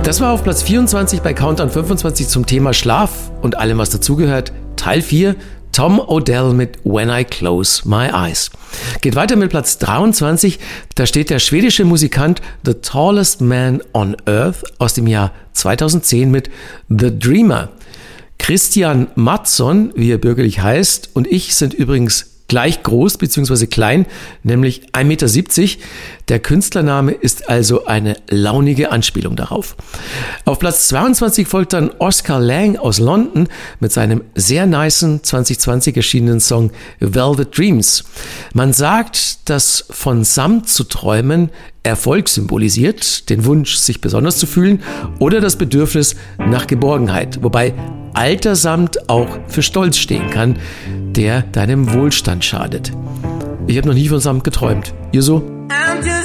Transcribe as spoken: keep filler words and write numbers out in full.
Das war auf Platz vierundzwanzig bei Countdown fünfundzwanzig zum Thema Schlaf und allem, was dazugehört. Teil vier, Tom Odell mit When I Close My Eyes. Geht weiter mit Platz dreiundzwanzig. Da steht der schwedische Musikant The Tallest Man on Earth aus dem Jahr zweitausendzehn mit The Dreamer. Christian Mattsson, wie er bürgerlich heißt, und ich sind übrigens gleich groß bzw. klein, nämlich ein Meter siebzig. Der Künstlername ist also eine launige Anspielung darauf. Auf Platz zweiundzwanzig folgt dann Oscar Lang aus London mit seinem sehr nicen zwanzig zwanzig erschienenen Song Velvet Dreams. Man sagt, dass von Samt zu träumen Erfolg symbolisiert, den Wunsch, sich besonders zu fühlen oder das Bedürfnis nach Geborgenheit, wobei alter Samt auch für Stolz stehen kann, der deinem Wohlstand schadet. Ich habe noch nie von Samt geträumt. Ihr so? I'm just